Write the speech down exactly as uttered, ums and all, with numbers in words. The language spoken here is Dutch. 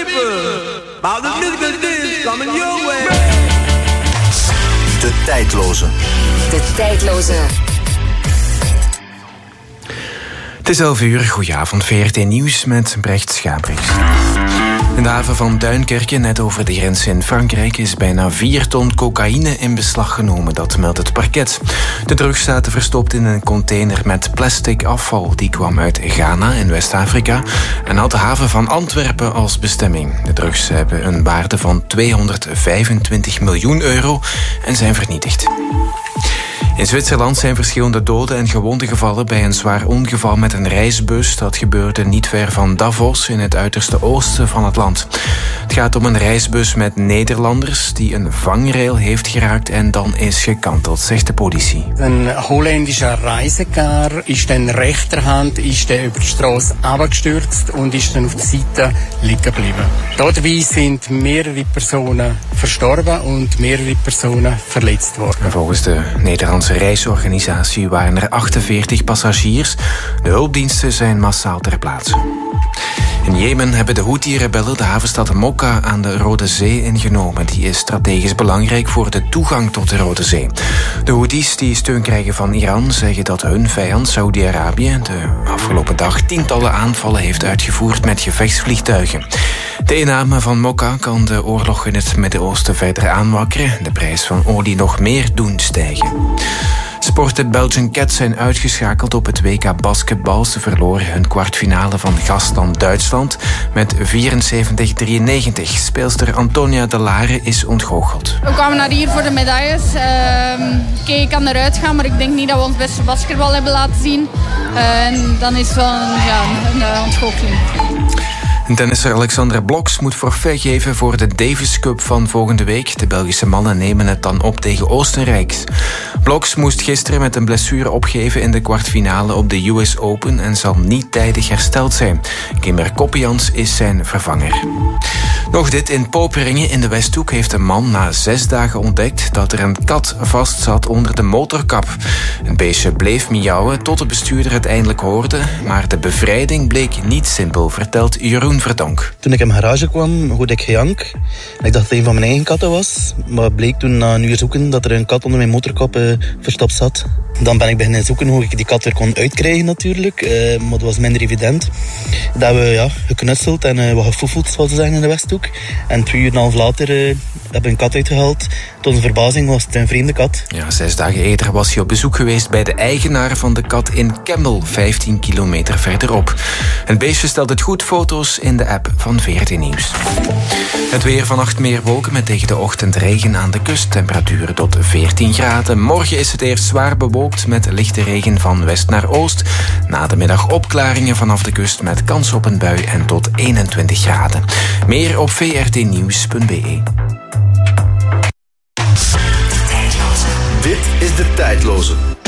About the music is coming your way. De tijdloze. De tijdloze. Het is elf uur, goedenavond, V R T Nieuws met Brecht Schabriks. In de haven van Duinkerke, net over de grens in Frankrijk, is bijna vier ton cocaïne in beslag genomen, dat meldt het parket. De drugs zaten verstopt in een container met plastic afval. Die kwam uit Ghana in West-Afrika en had de haven van Antwerpen als bestemming. De drugs hebben een waarde van tweehonderdvijfentwintig miljoen euro en zijn vernietigd. In Zwitserland zijn verschillende doden en gewonden gevallen bij een zwaar ongeval met een reisbus. Dat gebeurde niet ver van Davos in het uiterste oosten van het land. Het gaat om een reisbus met Nederlanders die een vangrail heeft geraakt en dan is gekanteld, zegt de politie. Een Holländischer Reisekar is dan rechterhand is der über die Straße abgestürzt und ist dann auf der Seite liegen geblieben. Dabei sind mehrere Personen verstorben und mehrere Personen verletzt worden. Volgens de Nederlandse reisorganisatie waren er achtenveertig passagiers. De hulpdiensten zijn massaal ter plaatse. In Jemen hebben de Houthi-rebellen de havenstad Mokka aan de Rode Zee ingenomen. Die is strategisch belangrijk voor de toegang tot de Rode Zee. De Houthis die steun krijgen van Iran zeggen dat hun vijand Saudi-Arabië de afgelopen dag tientallen aanvallen heeft uitgevoerd met gevechtsvliegtuigen. De inname van Mokka kan de oorlog in het Midden-Oosten verder aanwakkeren, de prijs van olie nog meer doen stijgen. Sport de Belgian Cats zijn uitgeschakeld op het W K basketbal. Ze verloren hun kwartfinale van gastland Duitsland met vierenzeventig drieënnegentig. Speelster Antonia de Lare is ontgoocheld. We kwamen naar hier voor de medailles. Uh, Kijk, ik kan eruit gaan, maar ik denk niet dat we ons beste basketbal hebben laten zien. Uh, en dan is het wel een, ja, een, een ontgoocheling. Tennisser Alexandra Bloks moet forfait geven voor de Davis Cup van volgende week. De Belgische mannen nemen het dan op tegen Oostenrijk. Bloks moest gisteren met een blessure opgeven in de kwartfinale op de U S Open en zal niet tijdig hersteld zijn. Kimber Koppians is zijn vervanger. Nog dit, in Poperingen in de Westhoek heeft een man na zes dagen ontdekt dat er een kat vast zat onder de motorkap. Het beestje bleef miauwen tot de bestuurder het eindelijk hoorde, maar de bevrijding bleek niet simpel, vertelt Jeroen Verdonk. Toen ik in mijn garage kwam, hoorde ik gejank. Ik dacht dat het een van mijn eigen katten was, maar het bleek toen na een uur zoeken dat er een kat onder mijn motorkap uh, verstopt zat. Dan ben ik beginnen zoeken hoe ik die kat weer kon uitkrijgen natuurlijk, uh, maar dat was minder evident. Dat we ja, geknutseld en uh, wat gefoefeld, zoals ze zeggen in de Westhoek. En twee uur en een half later uh, hebben we een kat uitgehaald. Tot onze verbazing was het een vreemde kat. Ja, zes dagen eerder was hij op bezoek geweest bij de eigenaar van de kat in Kemmel, vijftien kilometer verderop. Het beestje stelt het goed, foto's in de app van V R T Nieuws. Het weer, vannacht meer wolken met tegen de ochtend regen aan de kust. Temperaturen tot veertien graden. Morgen is het eerst zwaar bewolkt met lichte regen van west naar oost. Na de middag opklaringen vanaf de kust met kans op een bui en tot eenentwintig graden. Meer op v r t nieuws punt b e. Dit is De Tijdloze.